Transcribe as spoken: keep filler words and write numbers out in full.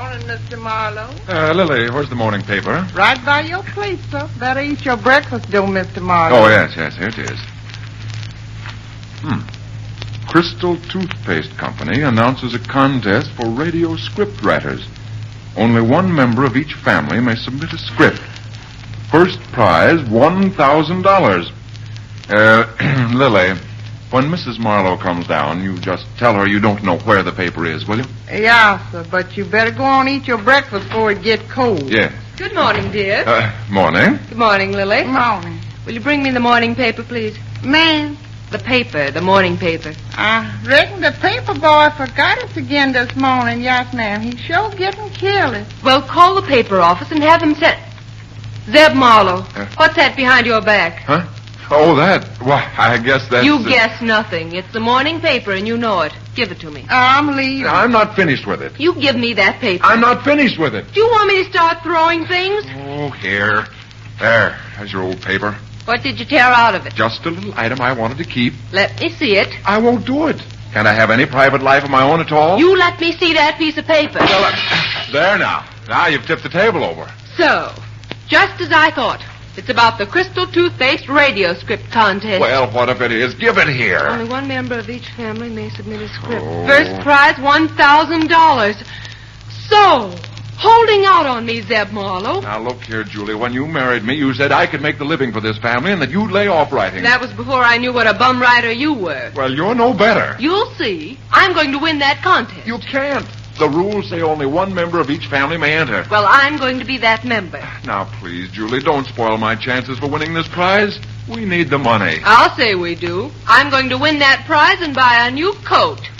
morning, Mister Marlowe. Uh, Lily, where's the morning paper? Right by your plate, sir. Better eat your breakfast, though, Mister Marlowe. Oh, yes, yes, here it is. Hmm. Crystal Toothpaste Company announces a contest for radio script writers. Only one member of each family may submit a script. First prize, one thousand dollars. Uh, Lily, when Missus Marlowe comes down, you just tell her you don't know where the paper is, will you? Yeah, sir, but you better go on and eat your breakfast before it get cold. Yes. Good morning, dear. Uh, morning. Good morning, Lily. Morning. Will you bring me the morning paper, please? Man, The paper, the morning paper. I reckon the paper boy forgot us again this morning. Yes, ma'am. He's sure getting careless. Well, call the paper office and have them sent. Zeb Marlowe, Uh. what's that behind your back? Huh? Oh, that. Why, I guess that's... You uh, guess nothing. It's the morning paper, and you know it. Give it to me. I'm leaving. I'm not finished with it. You give me that paper. I'm not finished with it. Do you want me to start throwing things? Oh, here. There. There's your old paper. What did you tear out of it? Just a little item I wanted to keep. Let me see it. I won't do it. Can't I have any private life of my own at all? You let me see that piece of paper. Well, uh, there now. Now you've tipped the table over. So, just as I thought. It's about the Crystal Toothpaste radio script contest. Well, what if it is? Give it here. Only one member of each family may submit a script. Oh. First prize, one thousand dollars. So, holding out on me, Zeb Marlowe. Now, look here, Julie. When you married me, you said I could make the living for this family and that you'd lay off writing. That was before I knew what a bum writer you were. Well, you're no better. You'll see. I'm going to win that contest. You can't. The rules say only one member of each family may enter. Well, I'm going to be that member. Now, please, Julie, don't spoil my chances for winning this prize. We need the money. I'll say we do. I'm going to win that prize and buy a new coat.